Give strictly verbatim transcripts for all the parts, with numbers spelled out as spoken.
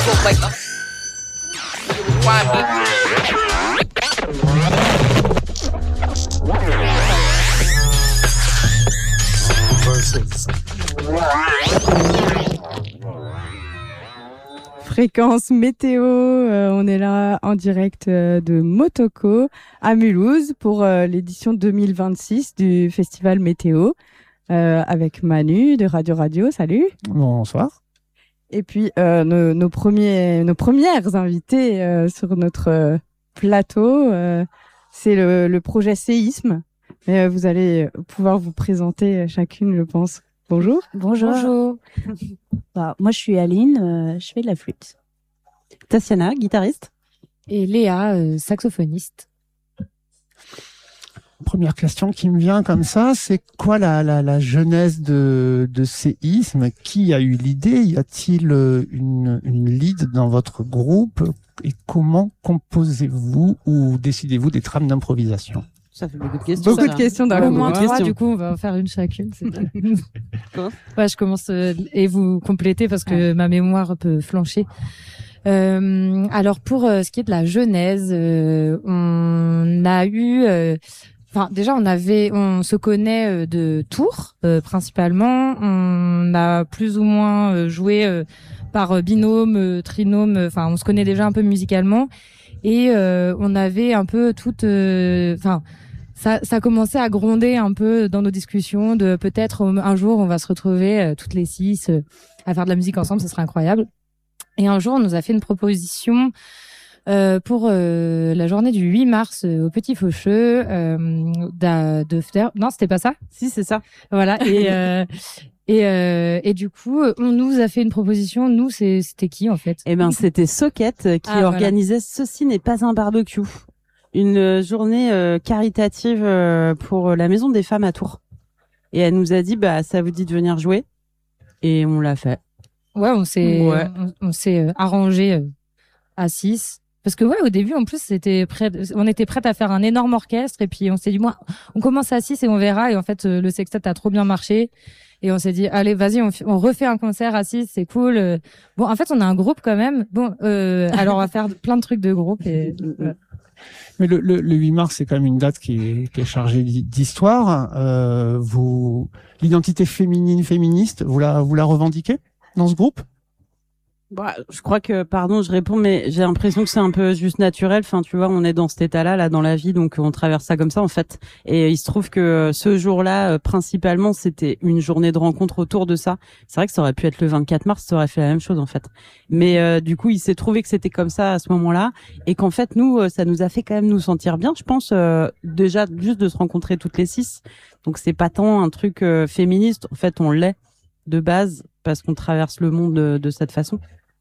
Fréquence météo, euh, on est là en direct euh, de Motoko à Mulhouse pour euh, l'édition deux mille vingt-six du festival météo euh, avec Manu de Radio Radio. Salut. Bonsoir. Et puis euh, nos, nos premiers, nos premières invitées euh, sur notre euh, plateau, euh, c'est le, le projet Séisme. Et, euh, vous allez pouvoir vous présenter chacune, je pense. Bonjour. Bonjour. Bonjour. Bah, moi, je suis Aline, euh, je fais de la flûte. Tatiana, guitariste. Et Léa, euh, saxophoniste. Première question qui me vient comme ça, c'est quoi la, la, la genèse de, de Séisme? Qui a eu l'idée? Y a-t-il une, une lead dans votre groupe? Et comment composez-vous ou décidez-vous des trames d'improvisation? Ça fait beaucoup de questions. Beaucoup ça. de questions d'un Au coup. moins beaucoup de trois, questions. du coup, on va en faire une chacune. c'est bien. Quoi Ouais, je commence euh, et vous complétez parce que ma mémoire peut flancher. Euh, alors pour euh, ce qui est de la genèse, euh, on a eu, euh, enfin déjà on avait, on se connaît euh, de Tours euh, principalement. On a plus ou moins euh, joué euh, par euh, binôme, euh, trinôme. Enfin, on se connaît déjà un peu musicalement et euh, on avait un peu toute, enfin. Euh, Ça, ça commençait à gronder un peu dans nos discussions de peut-être un jour on va se retrouver euh, toutes les six euh, à faire de la musique ensemble, ce serait incroyable. Et un jour on nous a fait une proposition euh, pour euh, la journée du huit mars euh, au Petit Faucheux euh, de, de faire... Non, c'était pas ça. Si, c'est ça. Voilà. Et euh, et euh, et du coup on nous a fait une proposition. Nous c'est c'était qui en fait? Eh ben, c'était Socket qui Ah, voilà. organisait Ceci n'est pas un barbecue. Une journée euh, caritative euh, pour la Maison des Femmes à Tours. Et elle nous a dit, bah, ça vous dit de venir jouer? Et on l'a fait. Ouais, on s'est Ouais. on, on s'est euh, arrangé euh, à six. Parce que ouais, au début, en plus, c'était prêt, on était prête à faire un énorme orchestre et puis on s'est dit, moi, on commence à six et on verra. Et en fait, euh, le sextet a trop bien marché. Et on s'est dit, allez, vas-y, on, f- on refait un concert à six, c'est cool. Euh, Bon, en fait, on a un groupe quand même. Bon, euh, alors on va faire plein de trucs de groupe. Et, ouais. Mais le, le, le huit mars, c'est quand même une date qui est, qui est chargée d'i- d'histoire. Euh, vous, l'identité féminine, féministe, vous la, vous la revendiquez dans ce groupe? Bah, je crois que, pardon, je réponds, mais j'ai l'impression que c'est un peu juste naturel. Enfin, tu vois, on est dans cet état-là, là, dans la vie, donc on traverse ça comme ça, en fait. Et il se trouve que ce jour-là, euh, principalement, c'était une journée de rencontre autour de ça. C'est vrai que ça aurait pu être le vingt-quatre mars, ça aurait fait la même chose, en fait. Mais euh, du coup, il s'est trouvé que c'était comme ça à ce moment-là, et qu'en fait, nous, euh, ça nous a fait quand même nous sentir bien, je pense, euh, déjà juste de se rencontrer toutes les six. Donc c'est pas tant un truc euh, féministe, en fait, on l'est de base parce qu'on traverse le monde de, de cette façon.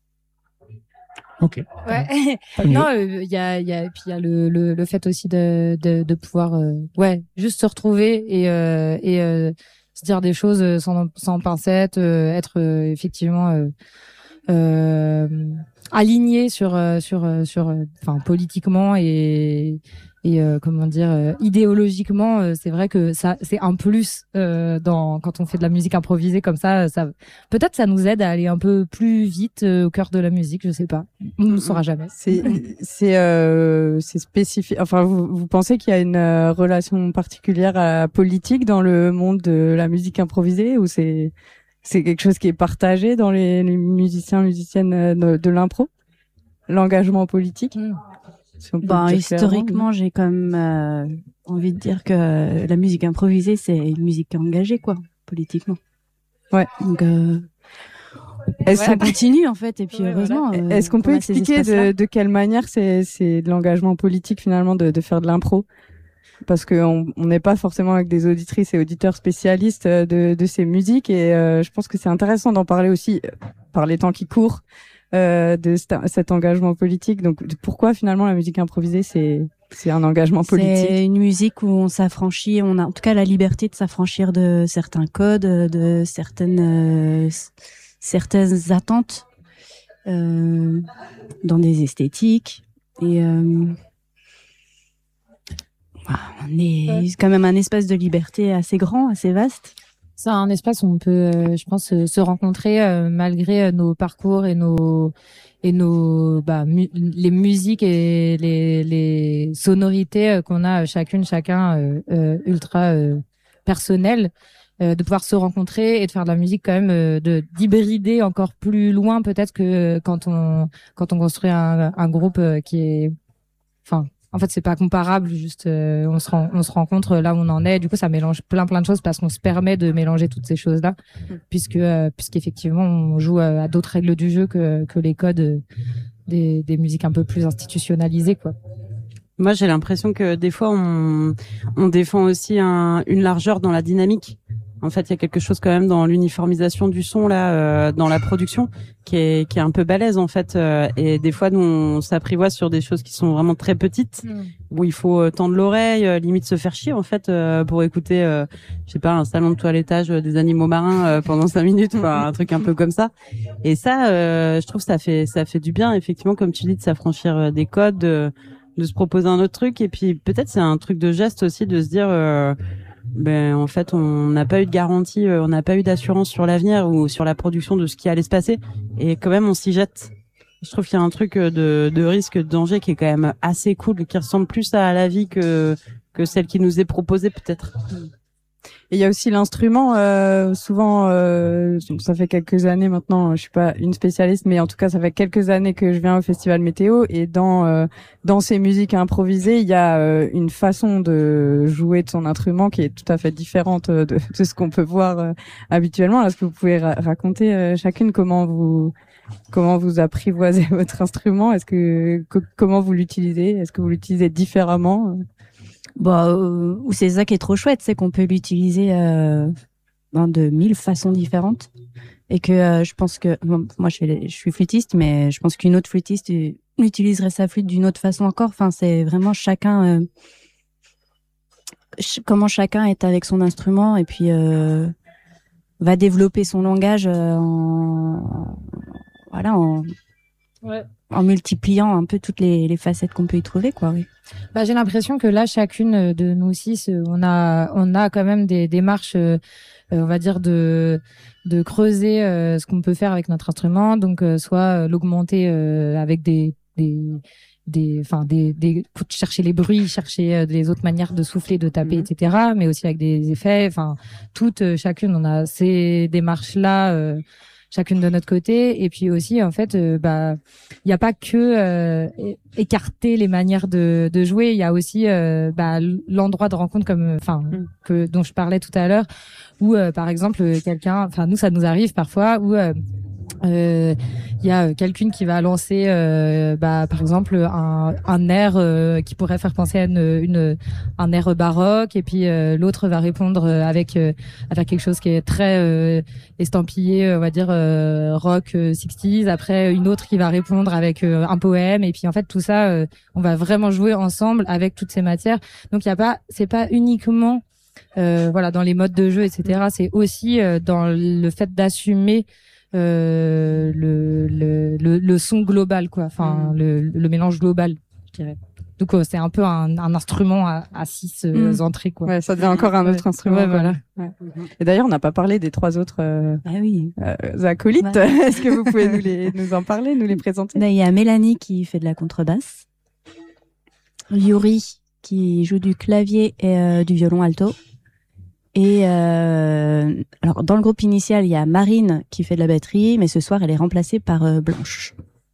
Ok. Ouais. Pas mieux. Non, il y a, il y a, et puis il y a le, le, le fait aussi de, de, de pouvoir, euh, ouais, juste se retrouver et, euh, et euh, se dire des choses sans, sans pincette, euh, être euh, effectivement euh, euh, aligné sur, euh, sur, euh, sur, euh, enfin, politiquement et et euh, comment dire, euh, idéologiquement, euh, c'est vrai que ça, c'est un plus euh, dans quand on fait de la musique improvisée comme ça. Ça, peut-être, ça nous aide à aller un peu plus vite euh, au cœur de la musique. Je sais pas, on ne le saura jamais. C'est c'est euh, c'est spécifique. Enfin, vous, vous pensez qu'il y a une euh, relation particulière à la politique dans le monde de la musique improvisée ou c'est c'est quelque chose qui est partagé dans les, les musiciens musiciennes euh, de, de l'impro, l'engagement politique? Mm. Si on peut Ben, le dire historiquement, j'ai quand même euh, envie de dire que la musique improvisée, c'est une musique engagée, quoi, politiquement. Ouais. Donc, euh, Est-ce ça qu'on- continue, en fait, et puis Ouais, heureusement. euh, Est-ce qu'on peut qu'on a ces expliquer espaces-là. de, de quelle manière c'est c'est de l'engagement politique finalement de, de faire de l'impro? Parce que on on n'est pas forcément avec des auditrices et auditeurs spécialistes euh, de, de ces musiques et euh, je pense que c'est intéressant d'en parler aussi euh, par les temps qui courent euh, de cet, cet engagement politique. Donc de- pourquoi finalement la musique improvisée c'est c'est un engagement politique? C'est une musique où on s'affranchit, on a en tout cas la liberté de s'affranchir de certains codes, de certaines euh, s- certaines attentes euh, dans des esthétiques et euh, ah, on est Ouais. c'est quand même un espace de liberté assez grand, assez vaste. C'est un espace où on peut, euh, je pense, euh, se rencontrer euh, malgré euh, nos parcours et nos et nos bah mu- les musiques et les les sonorités euh, qu'on a euh, chacune chacun euh, euh, ultra euh, personnelles, euh, de pouvoir se rencontrer et de faire de la musique quand même, euh, de d'hybrider encore plus loin peut-être que euh, quand on quand on construit un un groupe euh, qui est, enfin, en fait, c'est pas comparable, juste euh, on se rend, on se rencontre là où on en est. Du coup, ça mélange plein plein de choses parce qu'on se permet de mélanger toutes ces choses-là, mmh. puisque euh, puisqu'effectivement on joue à, à d'autres règles du jeu que que les codes euh, des des musiques un peu plus institutionnalisées, quoi. Moi, j'ai l'impression que des fois on on défend aussi un, une largeur dans la dynamique. En fait, il y a quelque chose quand même dans l'uniformisation du son là, euh, dans la production, qui est qui est un peu balèze en fait. Euh, et des fois, nous, on s'apprivoise sur des choses qui sont vraiment très petites, mmh. où il faut euh, tendre l'oreille, euh, limite se faire chier en fait, euh, pour écouter, euh, je sais pas, un salon de toilettage euh, des animaux marins euh, pendant cinq minutes, enfin un truc un peu comme ça. Et ça, euh, je trouve que ça fait ça fait du bien, effectivement, comme tu dis, de s'affranchir euh, des codes, de, de se proposer un autre truc. Et puis peut-être c'est un truc de geste aussi, de se dire. Euh, Ben en fait, on n'a pas eu de garantie, on n'a pas eu d'assurance sur l'avenir ou sur la production de ce qui allait se passer, et quand même on s'y jette. Je trouve qu'il y a un truc de, de risque, de danger qui est quand même assez cool, qui ressemble plus à la vie que que celle qui nous est proposée peut-être. Et il y a aussi l'instrument. Euh, souvent, euh, ça fait quelques années maintenant. Je suis pas une spécialiste, mais en tout cas, ça fait quelques années que je viens au Festival Météo. Et dans euh, dans ces musiques improvisées, il y a euh, une façon de jouer de son instrument qui est tout à fait différente de, de ce qu'on peut voir euh, habituellement. Est-ce que vous pouvez ra- raconter euh, chacune comment vous comment vous apprivoisez votre instrument? Est-ce que co- comment vous l'utilisez? Est-ce que vous l'utilisez différemment? Bah, euh, ou c'est ça qui est trop chouette, c'est qu'on peut l'utiliser euh, ben, de mille façons différentes, et que euh, je pense que bon, moi je, fais, je suis flûtiste, mais je pense qu'une autre flûtiste utiliserait sa flûte d'une autre façon encore. Enfin, c'est vraiment chacun euh, ch- comment chacun est avec son instrument, et puis euh, va développer son langage euh, en voilà en ouais. en multipliant un peu toutes les, les facettes qu'on peut y trouver, quoi. Oui. Bah, j'ai l'impression que là, chacune de nous six, on a, on a quand même des démarches, euh, on va dire de, de creuser euh, ce qu'on peut faire avec notre instrument. Donc, euh, soit euh, l'augmenter euh, avec des, des, des, enfin des, des, chercher les bruits, chercher euh, des autres manières de souffler, de taper, mmh. et cetera. Mais aussi avec des effets. Enfin, toutes, euh, chacune, on a ces démarches-là. Euh, chacune de notre côté. Et puis aussi, en fait, euh, bah, il n'y a pas que euh, écarter les manières de, de jouer. Il y a aussi euh, bah, l'endroit de rencontre, comme, enfin, mm. que dont je parlais tout à l'heure, où euh, par exemple quelqu'un, enfin nous ça nous arrive parfois où euh, euh, il y a quelqu'une qui va lancer euh, bah par exemple un, un air euh, qui pourrait faire penser à une, une un air baroque, et puis euh, l'autre va répondre avec euh, avec quelque chose qui est très euh, estampillé, on va dire euh, rock euh, sixties. Après une autre qui va répondre avec euh, un poème, et puis en fait tout ça euh, on va vraiment jouer ensemble avec toutes ces matières. Donc il y a pas, c'est pas uniquement euh, voilà dans les modes de jeu, et cetera. C'est aussi euh, dans le fait d'assumer Euh, le, le, le, le son global, quoi. Enfin, mmh. le, le mélange global, je dirais. Donc, euh, c'est un peu un, un instrument à, à six euh, mmh. entrées, quoi. Ouais, ça devient encore un autre ouais. instrument. Ouais, voilà. Ouais. Et d'ailleurs, on n'a pas parlé des trois autres euh, ah oui. euh, acolytes. Ouais. Est-ce que vous pouvez nous, les, nous en parler, nous les présenter? Il y a Mélanie qui fait de la contrebasse, Yuri qui joue du clavier et euh, du violon alto. Et euh, alors dans le groupe initial, il y a Marine qui fait de la batterie, mais ce soir elle est remplacée par euh, Blanche.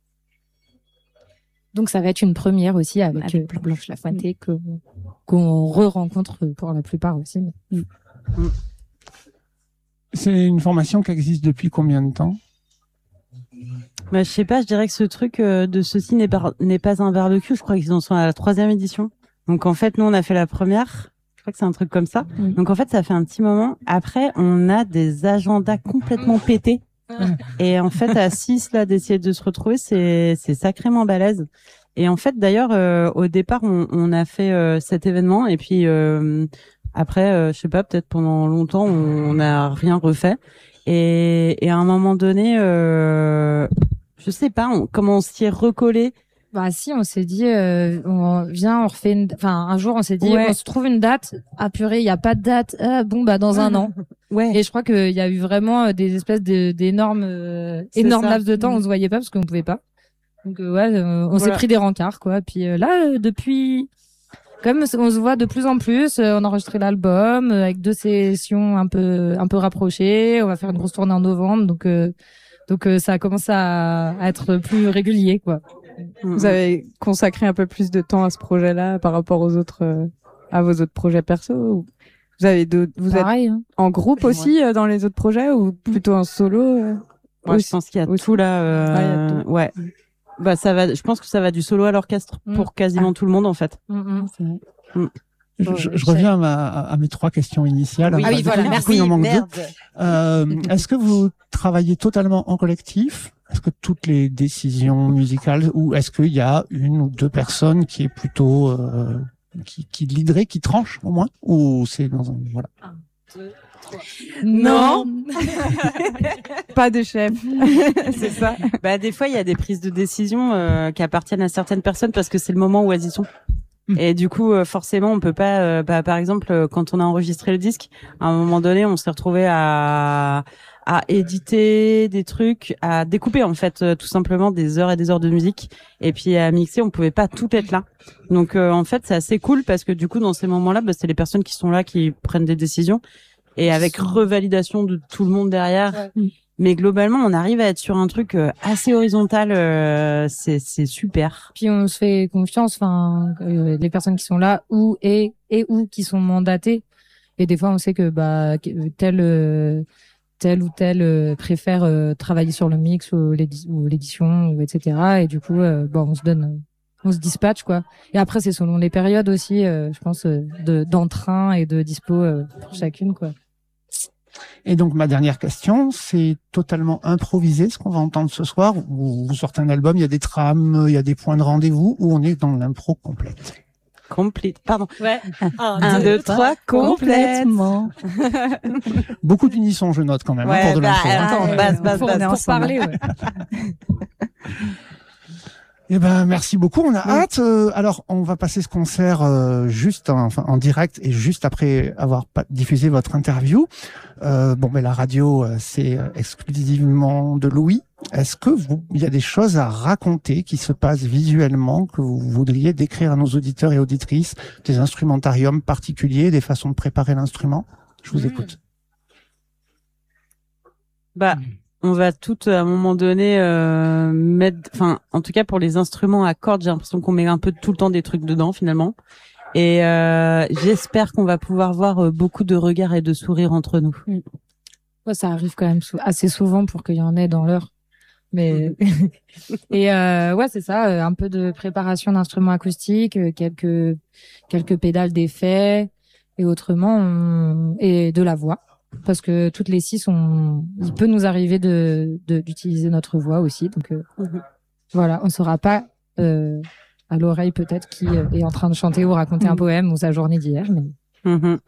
Donc ça va être une première aussi avec, avec euh, Blanche, Blanche Lafuente, mmh. que, qu'on re-rencontre pour la plupart aussi. Mais... Mmh. C'est une formation qui existe depuis combien de temps? Bah, je sais pas, je dirais que ce truc euh, de ceci n'est pas, n'est pas un barbecue. Je crois qu'ils en sont à la troisième édition. Donc en fait, nous on a fait la première. Je crois que c'est un truc comme ça. Mmh. Donc en fait, ça fait un petit moment. Après, on a des agendas complètement pétés. Mmh. Et en fait, à six là, d'essayer de se retrouver, c'est c'est sacrément balèze. Et en fait, d'ailleurs, euh, au départ, on, on a fait euh, cet événement, et puis euh, après, euh, je sais pas, peut-être pendant longtemps, on n'a rien refait. Et, et à un moment donné, euh, je sais pas on, comment on s'y est recollé Bah si, on s'est dit, euh, on vient, on refait une, enfin un jour on s'est dit, Ouais. on se trouve une date. Ah purée, il y a pas de date. Ah, bon bah dans un an. Ouais. Et je crois qu'il y a eu vraiment euh, des espèces de, d'énormes, euh, C'est énormes ça. laps de temps. On se voyait pas parce qu'on pouvait pas. Donc euh, ouais, euh, on s'est Voilà. pris des rencarts quoi. Puis euh, là, euh, depuis, comme on se voit de plus en plus, euh, on a enregistré l'album euh, avec deux sessions un peu, un peu rapprochées. On va faire une grosse tournée en novembre. Donc euh, donc euh, ça commence à, à être plus régulier quoi. Vous avez consacré un peu plus de temps à ce projet-là par rapport aux autres, euh, à vos autres projets perso ou vous avez d'autres, vous Pareil, hein. êtes en groupe aussi euh, dans les autres projets ou plutôt en solo euh, Moi, je aussi pense qu'il y a aussi. tout là. Euh... Ouais, il y a tout. ouais. Bah ça va. Je pense que ça va du solo à l'orchestre Mm. pour quasiment tout le monde en fait. Mm, mm. Je, Bon, je- ouais, je reviens à, ma, à mes trois questions initiales. Oui. Enfin, Ah oui, du coup, voilà, du merci, coup, il en manque deux. merde. Euh, est-ce que vous travaillez totalement en collectif? Est-ce que toutes les décisions musicales, ou est-ce qu'il y a une ou deux personnes qui est plutôt euh, qui, qui leaderait, qui tranche au moins, ou c'est dans un voilà. Non. Pas de chef, c'est ça. Bah des fois il y a des prises de décision euh, qui appartiennent à certaines personnes parce que c'est le moment où elles y sont. Mm. Et du coup euh, forcément on peut pas. Euh, bah, par exemple euh, quand on a enregistré le disque, à un moment donné on s'est retrouvé à à éditer des trucs, à découper en fait euh, tout simplement des heures et des heures de musique et puis à mixer. On pouvait pas tout être là. Donc euh, en fait c'est assez cool parce que du coup dans ces moments-là, bah, c'est les personnes qui sont là qui prennent des décisions et avec revalidation de tout le monde derrière. Ouais. Mais globalement, on arrive à être sur un truc euh, assez horizontal. Euh, c'est c'est super. Puis on se fait confiance, enfin euh, les personnes qui sont là ou et et ou qui sont mandatées. Et des fois on sait que bah que- tel euh, tel ou tel euh, préfère euh, travailler sur le mix ou l'édi- ou l'édition ou et cetera. Et du coup euh, bon on se donne on se dispatche quoi. Et après c'est selon les périodes aussi, euh, je pense euh, de d'entrain et de dispo euh, pour chacune quoi. Et donc ma dernière question, c'est totalement improvisé ce qu'on va entendre ce soir, ou vous sortez un album, il y a des trames, il y a des points de rendez-vous, ou on est dans l'impro complète. Complète. Pardon. Ouais. Un, deux, trois, complète. Beaucoup d'unisson, je note quand même, hein, Ouais, pour de bah, l'info. hein. attends, Ouais, base, base, pour, base. pour ensemble. parler, ouais. Eh ben, merci beaucoup. On a hâte. Euh, alors, on va passer ce concert euh, juste en, enfin, en direct et juste après avoir pa- diffusé votre interview. Euh, bon, mais la radio, euh, c'est euh, exclusivement de Louis. Est-ce que vous, il y a des choses à raconter qui se passent visuellement que vous voudriez décrire à nos auditeurs et auditrices, des instrumentariums particuliers, des façons de préparer l'instrument? Je vous Mmh. écoute. Bah, on va toutes à un moment donné euh, mettre, enfin, en tout cas pour les instruments à cordes, j'ai l'impression qu'on met un peu tout le temps des trucs dedans finalement. Et euh, j'espère qu'on va pouvoir voir euh, beaucoup de regards et de sourires entre nous. Ouais, ça arrive quand même sou- assez souvent pour qu'il y en ait dans l'heure. Mais et euh, ouais, c'est ça, euh, un peu de préparation d'instruments acoustiques, euh, quelques quelques pédales d'effets et autrement on... et de la voix parce que toutes les six on il peut nous arriver de de- d'utiliser notre voix aussi donc euh, Mhm. voilà, on saura pas euh, à l'oreille peut-être qui euh, est en train de chanter ou raconter un poème ou sa journée d'hier mais Mhm.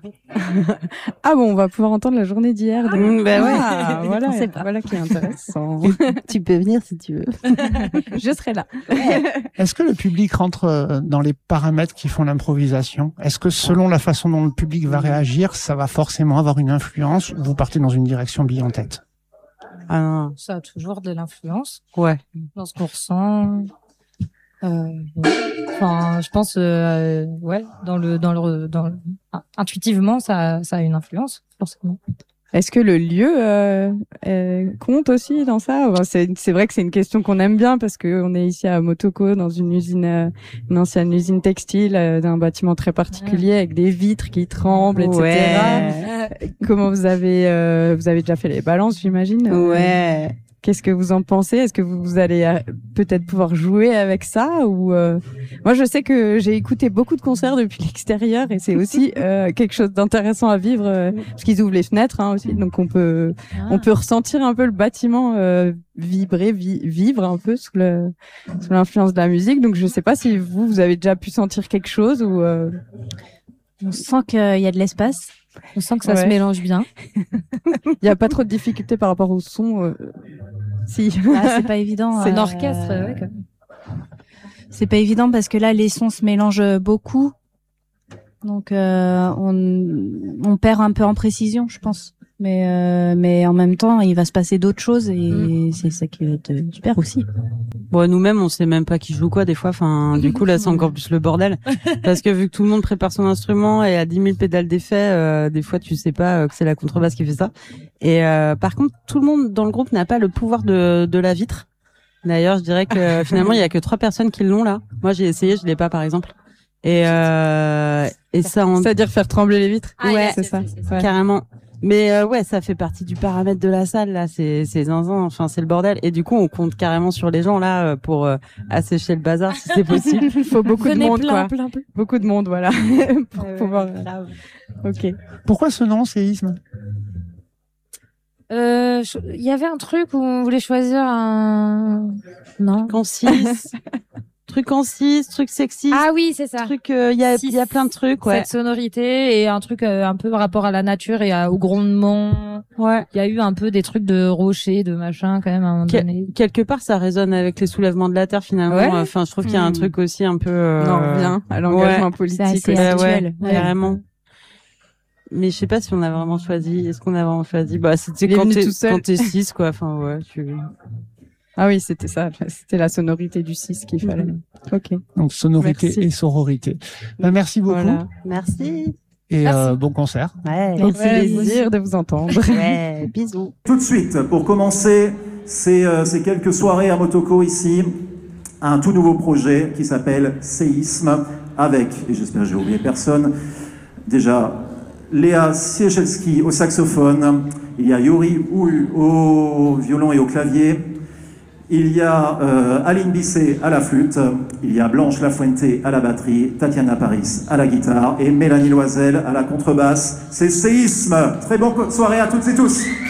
Ah bon, on va pouvoir entendre la journée d'hier. donc. Mmh, bah ouais. Ah, voilà, On sait pas. voilà qui est intéressant. Tu peux venir si tu veux. Je serai là. Est-ce que le public rentre euh, dans les paramètres qui font l'improvisation? Est-ce que selon la façon dont le public va réagir, ça va forcément avoir une influence ou vous partez dans une direction bille en tête? Ah non. ça a toujours de l'influence Ouais. dans ce qu'on ressent. Euh, ouais. Enfin, je pense, euh, ouais, dans le, dans le, dans le, ah, intuitivement, ça, ça a une influence, forcément. Est-ce que le lieu euh, euh, compte aussi dans ça? Enfin, c'est, c'est vrai que c'est une question qu'on aime bien parce que on est ici à Motoko dans une usine, euh, une ancienne usine textile euh, d'un bâtiment très particulier avec des vitres qui tremblent, et cetera. Ouais. Comment vous avez, euh, vous avez déjà fait les balances, j'imagine? Euh, Ouais. Qu'est-ce que vous en pensez? Est-ce que vous, vous allez euh, peut-être pouvoir jouer avec ça ou euh... Moi, je sais que j'ai écouté beaucoup de concerts depuis l'extérieur et c'est aussi euh, quelque chose d'intéressant à vivre euh, parce qu'ils ouvrent les fenêtres hein, aussi, donc on peut on peut ressentir un peu le bâtiment euh, vibrer, vi- vivre un peu sous le sous l'influence de la musique. Donc, je sais pas si vous vous avez déjà pu sentir quelque chose ou. Euh... On sent qu'il y a de l'espace. On sent que ça Ouais. se mélange bien. Il y a pas trop de difficultés par rapport au son. Euh... Si. Ah, c'est pas évident. C'est un euh, orchestre, ouais, quand même. c'est pas évident parce que là les sons se mélangent beaucoup, donc euh, on on perd un peu en précision, je pense. Mais euh, mais en même temps, il va se passer d'autres choses et mmh. c'est ça qui va être super aussi. Bon, nous-mêmes, on sait même pas qui joue quoi des fois. Enfin, du coup, là, c'est encore plus le bordel parce que vu que tout le monde prépare son instrument et a dix mille pédales d'effet, euh, des fois, tu sais pas euh, que c'est la contrebasse qui fait ça. Et euh, par contre, tout le monde dans le groupe n'a pas le pouvoir de de la vitre. D'ailleurs, je dirais que finalement, il y a que trois personnes qui l'ont là. Moi, j'ai essayé, je l'ai pas, par exemple. Et euh, et ça, en... c'est-à-dire faire trembler les vitres. Ah, ouais, c'est ça, ouais. Carrément. Mais euh, ouais, ça fait partie du paramètre de la salle là, c'est c'est zinzin, enfin c'est le bordel et du coup on compte carrément sur les gens là pour euh, assécher le bazar si c'est possible. Il faut beaucoup Venez de monde plein, quoi. Plein, plein. Beaucoup de monde voilà pour ouais, pouvoir ouais, OK. Pourquoi ce nom séisme? Euh, il y avait un truc où on voulait choisir un non, en six. Truc en six, truc sexy. Ah oui, c'est ça. Truc, il euh, y a, il y a plein de trucs, ouais. Cette sonorité et un truc euh, un peu par rapport à la nature et à, au grondement. Ouais. Il y a eu un peu des trucs de rochers, de machin, quand même, à un moment Quel, donné. Quelque part, ça résonne avec les soulèvements de la terre, finalement. Ouais. Enfin, je trouve qu'il y a un truc aussi un peu, euh... on en revient à l'engagement ouais. politique. C'est assez actuel. Ouais, ouais, carrément. Mais je sais pas si on a vraiment choisi. Est-ce qu'on a vraiment choisi? Bah, c'était quand t'es, quand t'es six, quoi. Enfin, ouais, tu... Ah oui, c'était ça. C'était la sonorité du six qu'il fallait. Mmh. Ok. Donc sonorité merci. Et sororité. Ben, merci beaucoup. Voilà. Merci. Et euh, bon concert. Ouais. Au plaisir de vous entendre. Ouais. Bisous. Tout de suite, pour commencer ces, euh, ces quelques soirées à Motoko ici, un tout nouveau projet qui s'appelle Séisme avec, et j'espère que j'ai oublié personne, déjà Léa Siechelski au saxophone, il y a Yuri Ouhu au violon et au clavier. Il y a euh, Aline Bisset à la flûte, il y a Blanche Lafuente à la batterie, Tatiana Paris à la guitare et Mélanie Loisel à la contrebasse. C'est Séisme. Très bonne soirée à toutes et tous.